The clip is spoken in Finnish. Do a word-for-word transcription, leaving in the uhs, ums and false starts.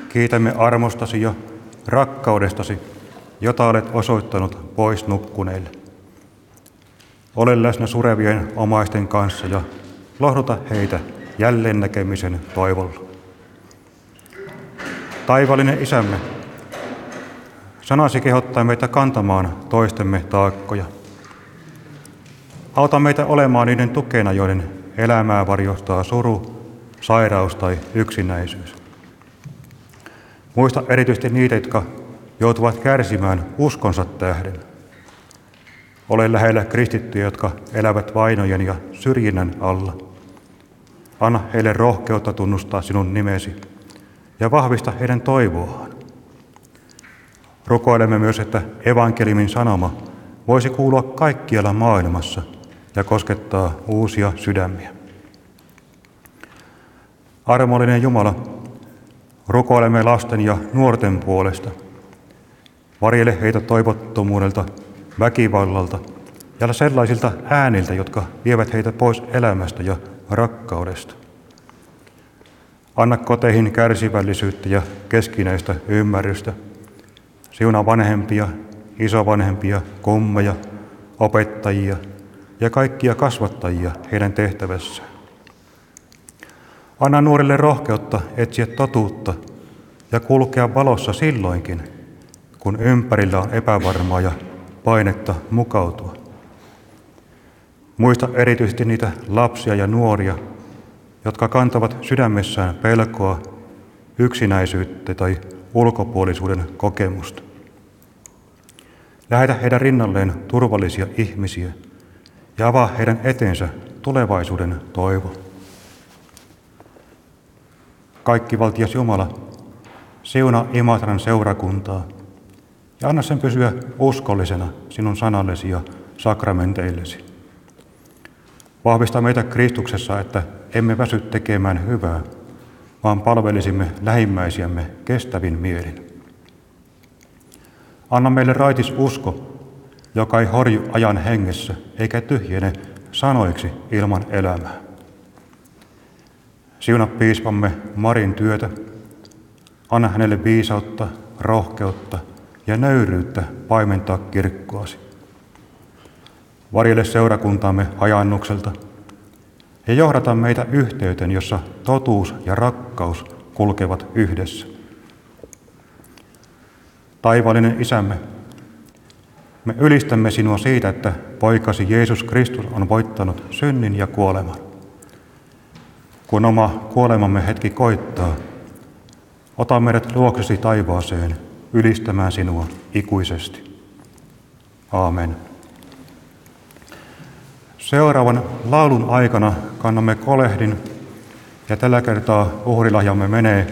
kiitämme armostasi ja rakkaudestasi, jota olet osoittanut pois nukkuneille. Ole läsnä surevien omaisten kanssa ja lohduta heitä jälleen näkemisen toivolla. Taivallinen Isämme, sanasi kehottaa meitä kantamaan toistemme taakkoja. Auta meitä olemaan niiden tukena, joiden elämää varjostaa suru, sairaus tai yksinäisyys. Muista erityisesti niitä, jotka joutuvat kärsimään uskonsa tähden. Ole lähellä kristittyjä, jotka elävät vainojen ja syrjinnän alla. Anna heille rohkeutta tunnustaa sinun nimesi ja vahvista heidän toivoaan. Rukoilemme myös, että evankeliumin sanoma voisi kuulua kaikkialla maailmassa ja koskettaa uusia sydämiä. Armollinen Jumala, rukoilemme lasten ja nuorten puolesta. Varjele heitä toivottomuudelta, väkivallalta ja sellaisilta ääniltä, jotka vievät heitä pois elämästä ja rakkaudesta. Anna koteihin kärsivällisyyttä ja keskinäistä ymmärrystä. Siunaa vanhempia, isovanhempia, kummeja, opettajia ja kaikkia kasvattajia heidän tehtävässään. Anna nuorille rohkeutta etsiä totuutta ja kulkea valossa silloinkin, kun ympärillä on epävarmaa ja painetta mukautua. Muista erityisesti niitä lapsia ja nuoria, jotka kantavat sydämessään pelkoa, yksinäisyyttä tai ulkopuolisuuden kokemusta. Lähetä heidän rinnalleen turvallisia ihmisiä ja avaa heidän eteensä tulevaisuuden toivo. Kaikkivaltias Jumala, siunaa Imatran seurakuntaa ja anna sen pysyä uskollisena sinun sanallesi ja sakramenteillesi. Vahvista meitä Kristuksessa, että emme väsy tekemään hyvää, vaan palvelisimme lähimmäisiämme kestävin mielin. Anna meille raitis usko, joka ei horju ajan hengessä eikä tyhjene sanoiksi ilman elämää. Siunaa piispamme Marin työtä. Anna hänelle viisautta, rohkeutta ja nöyryyttä paimentaa kirkkoasi. Varjele seurakuntaamme hajannukselta ja johdata meitä yhteyteen, jossa totuus ja rakkaus kulkevat yhdessä. Taivallinen Isämme, me ylistämme sinua siitä, että poikasi Jeesus Kristus on voittanut synnin ja kuoleman. Kun oma kuolemamme hetki koittaa, ota meidät luoksesi taivaaseen ylistämään sinua ikuisesti. Aamen. Seuraavan laulun aikana kannamme kolehdin ja tällä kertaa uhrilahjamme menee